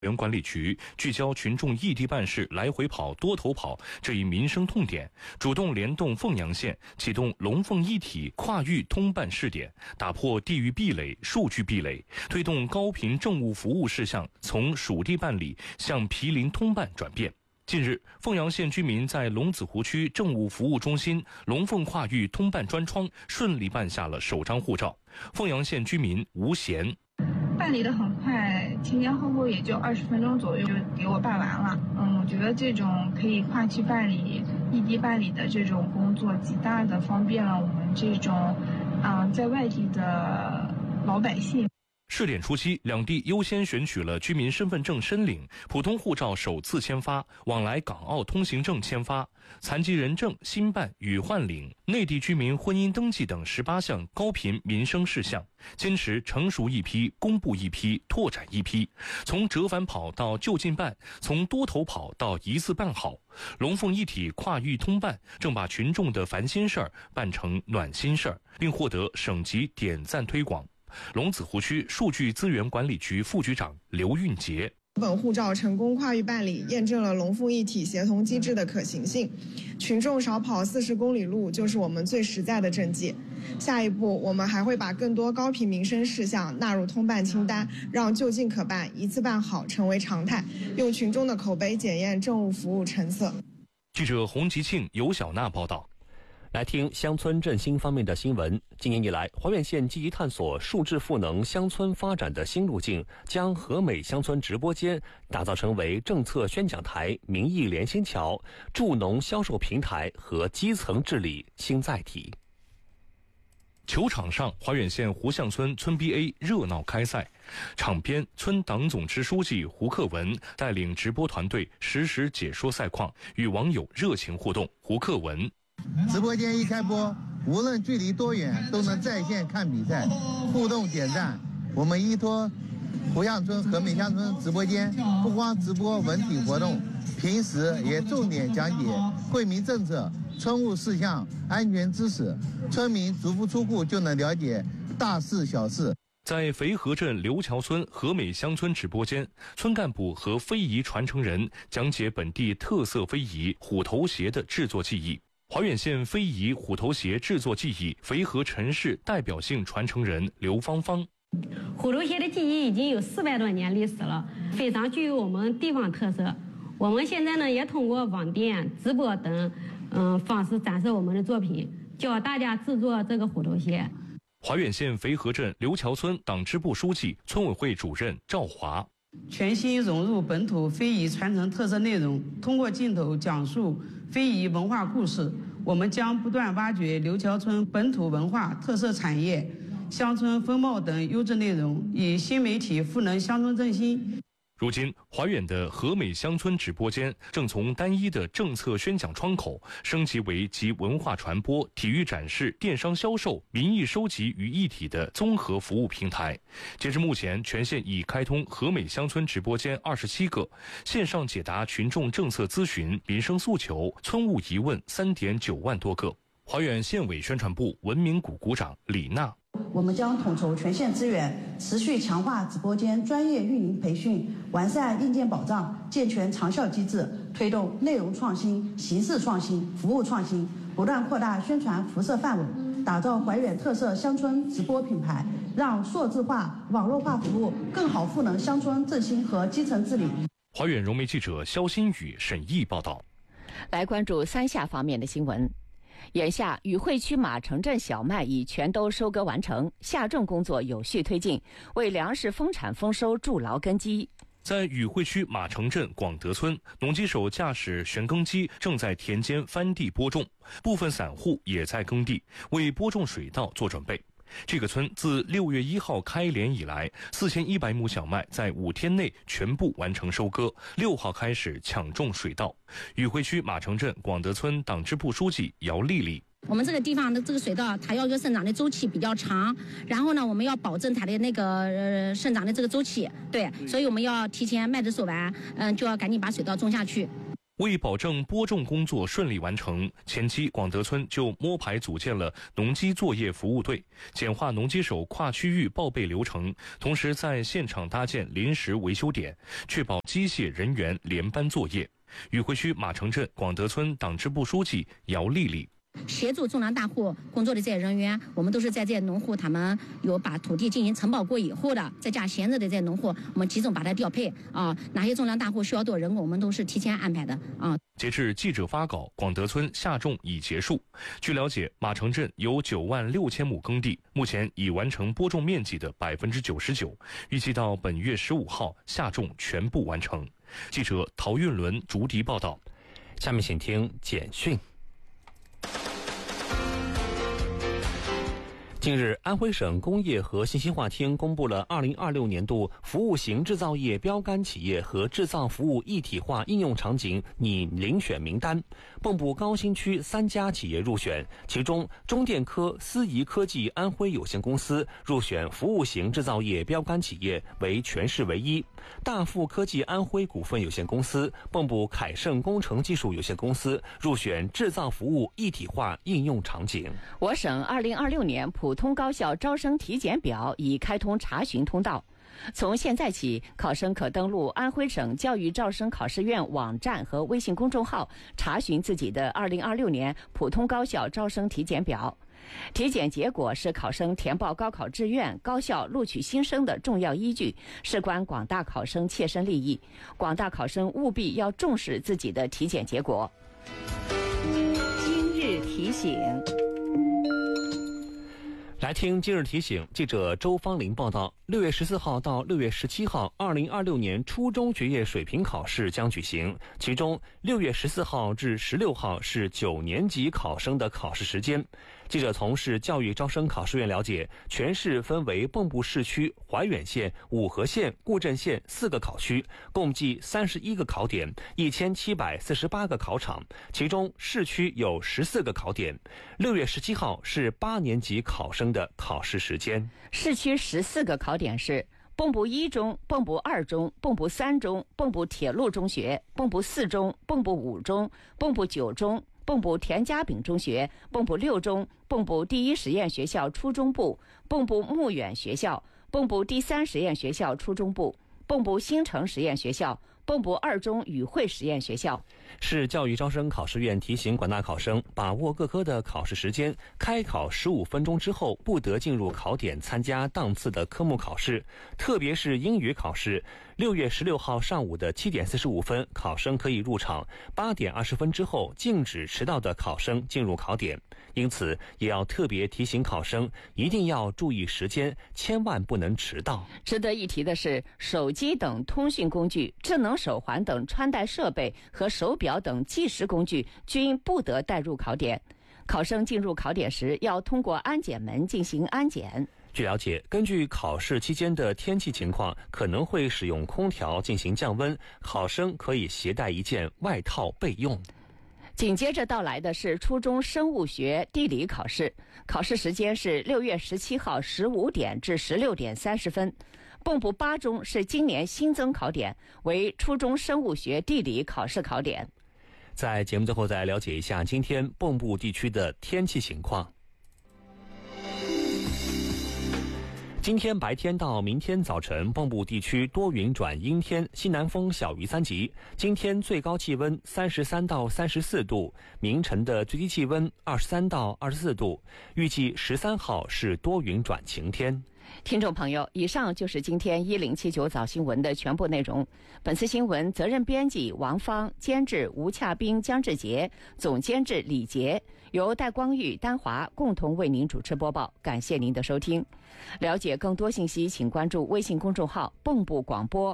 源管理局聚焦群众异地办事来回跑、多头跑这一民生痛点，主动联动凤阳县启动龙凤一体跨域通办试点，打破地域壁垒、数据壁垒，推动高频政务服务事项从属地办理向毗邻通办转变。近日，凤阳县居民在龙子湖区政务服务中心龙凤跨域通办专窗顺利办下了首张护照。凤阳县居民吴贤。 办理的很快，前后也就20分钟左右就给我办完了。我觉得这种可以跨区办理、异地办理的这种工作，极大的方便了我们这种在外地的老百姓。 试点初期，两地优先选取了居民身份证申领、普通护照首次签发、往来港澳通行证签发、残疾人证新办与换领、内地居民婚姻登记等18项高频民生事项，坚持成熟一批、公布一批、拓展一批，从折返跑到就近办，从多头跑到一次办好。龙凤一体跨域通办正把群众的烦心事儿办成暖心事儿，并获得省级点赞推广。龙子湖区数据资源管理局副局长刘运杰， 本护照成功跨域办理，验证了龙凤一体协同机制的可行性。群众少跑40公里路就是我们最实在的政绩。下一步，我们还会把更多高频民生事项纳入通办清单，让就近可办、一次办好成为常态，用群众的口碑检验政务服务成色。 记者洪吉庆、尤小娜报道。 来听乡村振兴方面的新闻。今年以来，怀远县积极探索数字赋能乡村发展的新路径，将和美乡村直播间打造成为政策宣讲台、民意连心桥、助农销售平台和基层治理新载体。 球场上，怀远县湖巷村村 BA 热闹开赛，场边村党总支书记胡克文带领直播团队实时解说赛况，与网友热情互动。胡克文。 直播间一开播，无论距离多远都能在线看比赛，互动点赞。我们依托湖巷村和美乡村直播间，不光直播文体活动，平时也重点讲解惠民政策、村务事项、安全知识，村民足不出户就能了解大事小事。 在肥河镇刘桥村和美乡村直播间，村干部和非遗传承人讲解本地特色非遗虎头鞋的制作技艺。怀远县非遗虎头鞋制作技艺肥河陈氏代表性传承人刘芳芳。 虎头鞋的技艺已经有400多年历史了，非常具有我们地方特色。我们现在呢也通过网店、直播等方式展示我们的作品，教大家制作这个虎头鞋。 怀远县肥河镇刘桥村党支部书记、村委会主任赵华。 全新融入本土非遗传承特色内容，通过镜头讲述非遗文化故事。我们将不断挖掘刘桥村本土文化特色产业、乡村风貌等优质内容，以新媒体赋能乡村振兴。 如今，怀远的和美乡村直播间正从单一的政策宣讲窗口升级为集文化传播、体育展示、电商销售、民意收集于一体的综合服务平台。截至目前，全县已开通和美乡村直播间27个，线上解答群众政策咨询、民生诉求、村务疑问3.9万多个。怀远县委宣传部文明股股长李娜。 我们将统筹全县资源，持续强化直播间专业运营培训，完善硬件保障，健全长效机制，推动内容创新、形式创新、服务创新，不断扩大宣传辐射范围，打造怀远特色乡村直播品牌，让数字化、网络化服务更好赋能乡村振兴和基层治理。 怀远融媒记者肖新宇、沈毅报道。 来关注3下方面的新闻。眼下，禹会区马城镇小麦已全都收割完成，下种工作有序推进，为粮食丰产丰收筑牢根基。 在禹会区马城镇广德村，农机手驾驶旋耕机正在田间翻地播种，部分散户也在耕地为播种水稻做准备。这个村自6月1号开镰以来，4100亩小麦在5天内全部完成收割，6号开始抢种水稻。禹会区马城镇广德村党支部书记姚丽丽。 我们这个地方的这个水稻，它要生长的周期比较长，然后呢，我们要保证它的那个生长的这个周期，对，所以我们要提前麦子收完，就要赶紧把水稻种下去。 为保证播种工作顺利完成，前期广德村就摸排组建了农机作业服务队，简化农机手跨区域报备流程，同时在现场搭建临时维修点，确保机械人员连班作业。宇辉区马城镇广德村党支部书记姚丽丽。 协助种粮大户工作的这些人员，我们都是在这些农户他们有把土地进行承包过以后的，在家闲着的这些农户，我们集中把它调配啊。哪些种粮大户需要多人工，我们都是提前安排的啊。 截至记者发稿，广德村下种已结束。据了解，马城镇有96000亩耕地，目前已完成播种面积的99%，预计到本月15号下种全部完成。记者陶运伦、竹笛报道。 下面请听简讯。近日，安徽省工业和信息化厅公布了2026年度服务型制造业标杆企业和制造服务一体化应用场景拟遴选名单，蚌埠高新区3家企业入选，其中中电科思怡科技安徽有限公司入选服务型制造业标杆企业，为全市唯一；大富科技安徽股份有限公司、蚌埠凯盛工程技术有限公司入选制造服务一体化应用场景。 我省2026年普通高校招生体检表已开通查询通道，从现在起，考生可登录安徽省教育招生考试院网站和微信公众号查询自己的2026年普通高校招生体检表。体检结果是考生填报高考志愿、高校录取新生的重要依据，事关广大考生切身利益，广大考生务必要重视自己的体检结果。今日提醒。 来听今日提醒，记者周芳林报道，6月14号到6月17号，2026年初中学业水平考试将举行。其中，6月14号至16号是9年级考生的考试时间。记者从市教育招生考试院了解，全市分为蚌埠市区、怀远县、五河县、固镇县4个考区，共计31个考点，1748个考场，其中市区有14个考点。6月17号是8年级考生的考试时间。 市区14个考点是蚌埠1中、蚌埠2中、蚌埠3中、蚌埠铁路中学、蚌埠4中、蚌埠5中、蚌埠9中、蚌埠田家炳中学、蚌埠6中、蚌埠第1实验学校初中部、蚌埠牧远学校、蚌埠第3实验学校初中部、蚌埠新城实验学校、蚌埠2中宇汇实验学校。 市教育招生考试院提醒广大考生把握各科的考试时间，开考15分钟之后不得进入考点参加当次的科目考试，特别是英语考试。6月16号上午的7点45分，考生可以入场；8点20分之后禁止迟到的考生进入考点。因此，也要特别提醒考生一定要注意时间，千万不能迟到。 值得一提的是，手机等通讯工具、智能手环等穿戴设备和手表等计时工具均不得带入考点。考生进入考点时要通过安检门进行安检。 据了解，根据考试期间的天气情况，可能会使用空调进行降温，考生可以携带一件外套备用。 紧接着到来的是初中生物学、地理考试，考试时间是6月17号15点至16点30分。蚌埠8中是今年新增考点，为初中生物学、地理考试考点。 在节目最后再了解一下今天蚌埠地区的天气情况。今天白天到明天早晨，蚌埠地区多云转阴天，西南风小于3级。今天最高气温33到34度，明晨的最低气温23到24度。预计13号是多云转晴天。 听众朋友，以上就是今天1079早新闻的全部内容。本次新闻责任编辑王芳，监制吴洽斌、江志杰，总监制李杰，由戴光玉、丹华共同为您主持播报。感谢您的收听。了解更多信息，请关注微信公众号“蚌埠广播”。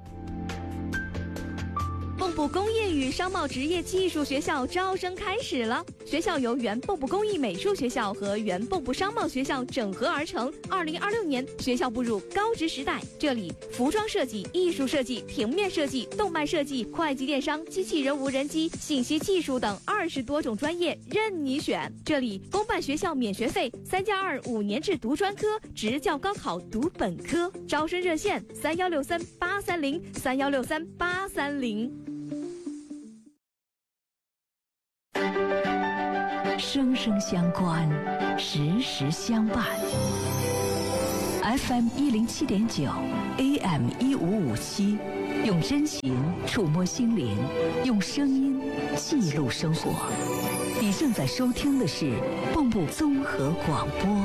蚌埠工业与商贸职业技术学校招生开始了，学校由原蚌埠工艺美术学校和原蚌埠商贸学校整合而成。2026年，学校步入高职时代，这里服装设计、艺术设计、平面设计、动漫设计、会计电商、机器人无人机、信息技术等20多种专业任你选。这里公办学校免学费，3+2 5年制读专科，职教高考读本科。招生热线：3163-830，3163-830。 生生相关，时时相伴。FM 107.9 AM 1557，用真情触摸心灵，用声音记录生活。你正在收听的是蚌埠综合广播。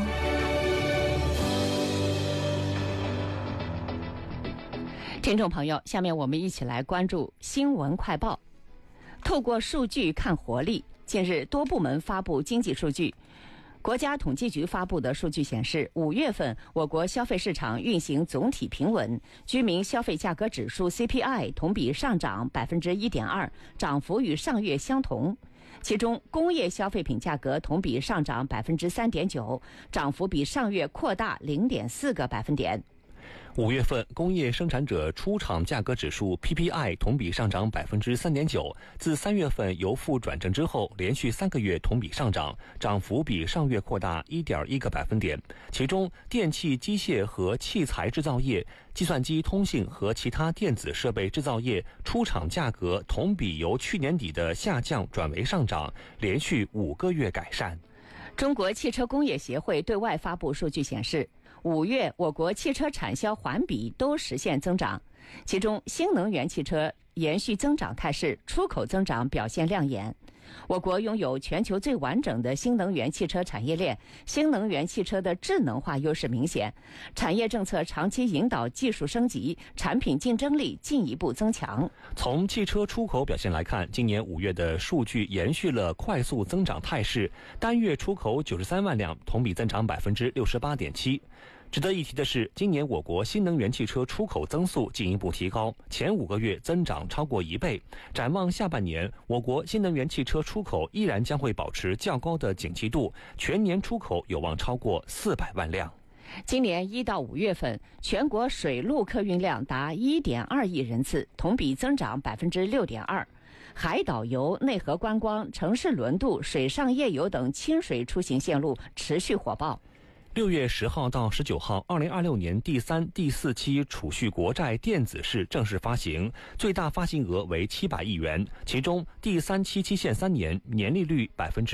听众朋友，下面我们一起来关注新闻快报。透过数据看活力。近日，多部门发布经济数据。国家统计局发布的数据显示，5月份我国消费市场运行总体平稳，居民消费价格指数 CPI 同比上涨 1.2%， 涨幅与上月相同。其中，工业消费品价格同比上涨 3.9%， 涨幅比上月扩大 0.4个百分点。 5月份工业生产者出厂价格指数 PPI 同比上涨 3.9%， 自3月份由负转正之后，连续3个月同比上涨，涨幅比上月扩大 1.1个百分点。其中，电气、机械和器材制造业、计算机、通信和其他电子设备制造业出厂价格同比由去年底的下降转为上涨，连续5个月改善。 中国汽车工业协会对外发布数据显示，5月我国汽车产销环比都实现增长，其中新能源汽车延续增长态势，出口增长表现亮眼。我国拥有全球最完整的新能源汽车产业链，新能源汽车的智能化优势明显，产业政策长期引导技术升级，产品竞争力进一步增强。 从汽车出口表现来看，今年5月的数据延续了快速增长态势，单月出口93万辆，同比增长 68.7%。值得一提的是，今年我国新能源汽车出口增速进一步提高，前5个月增长超过1倍。展望下半年，我国新能源汽车出口依然将会保持较高的景气度，全年出口有望超过400万辆。 今年1到5月份，全国水陆客运量达 1.2 亿人次，同比增长 6.2%。海岛游、内河观光、城市轮渡、水上夜游等轻水出行线路持续火爆。 6月10号到19号，2026年第3、第4期储蓄国债电子式正式发行，最大发行额为700亿元。其中，第3期期限3年，年利率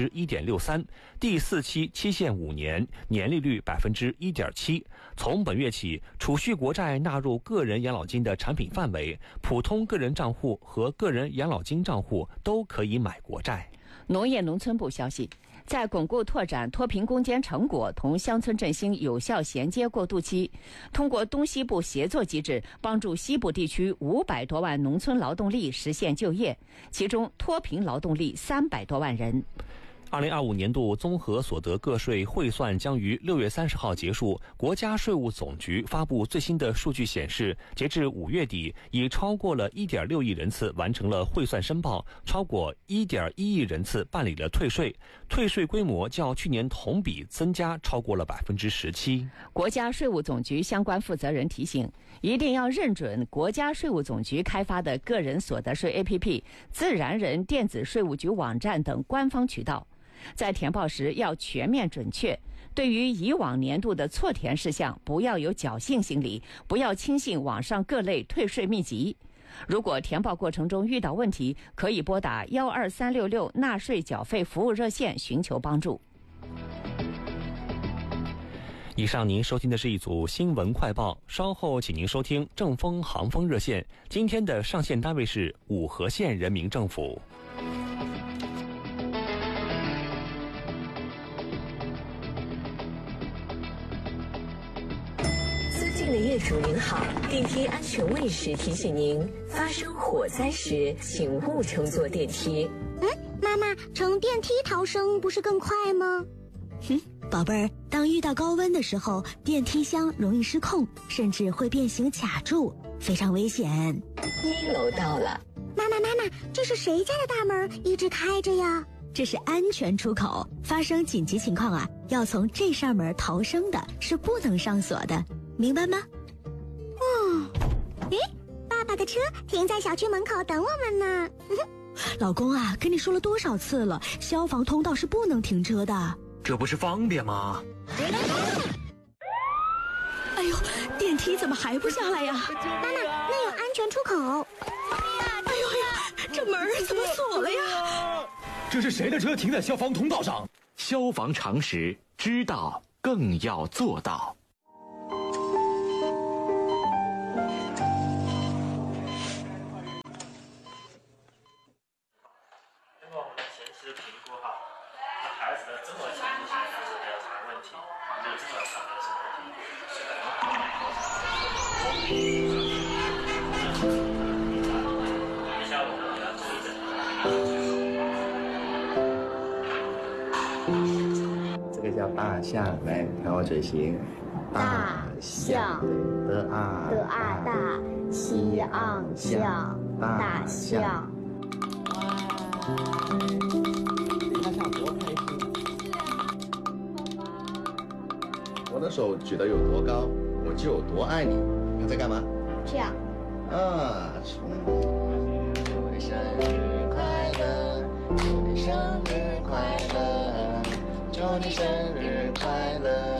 1.63%；第4期期限5年，年利率 1.7%。从本月起，储蓄国债纳入个人养老金的产品范围，普通个人账户和个人养老金账户都可以买国债。 农业农村部消息，在巩固拓展脱贫攻坚成果同乡村振兴有效衔接过渡期，通过东西部协作机制，帮助西部地区500多万农村劳动力实现就业，其中脱贫劳动力300多万人。 2025年度综合所得个税汇算将于6月30号结束。国家税务总局发布最新的数据显示，截至5月底，已超过了 1.6 亿人次完成了汇算申报，超过 1.1 亿人次办理了退税，退税规模较去年同比增加超过了 17%。 国家税务总局相关负责人提醒，一定要认准国家税务总局开发的个人所得税 APP、自然人电子税务局网站等官方渠道。在填报时要全面准确，对于以往年度的错填事项，不要有侥幸心理，不要轻信网上各类退税秘籍。如果填报过程中遇到问题，可以拨打12366纳税缴费服务热线寻求帮助。 以上您收听的是一组新闻快报，稍后请您收听正风航风热线。今天的上线单位是五河县人民政府。 的业主您好，电梯安全卫士提醒您，发生火灾时请勿乘坐电梯。 妈妈，乘电梯逃生不是更快吗？ 宝贝儿，当遇到高温的时候，电梯箱容易失控，甚至会变形卡住，非常危险。 1楼到了。 妈妈，这是谁家的大门一直开着呀？ 这是安全出口，发生紧急情况要从这扇门逃生的，是不能上锁的。明白吗？ 爸爸的车停在小区门口等我们呢。 老公跟你说了多少次了，消防通道是不能停车的。 这不是方便吗？ 哎呦，电梯怎么还不下来呀？ 妈妈，那有安全出口。 哎呦，这门怎么锁了呀？ 这是谁的车停在消防通道上？ 消防常识，知道更要做到。 经过我们的前期的评估哈，那孩子的综合情绪上是没有什么问题，就基本上没有什么问题。一下我们给他做一整这个叫大象，来看我嘴型。 大象， 的啊大，西昂象，大象。 他想多开心。我的手举得有多高，我就有多爱你。你在干嘛？ 这样。 啊，祝你生日快乐，祝你生日快乐，祝你生日快乐。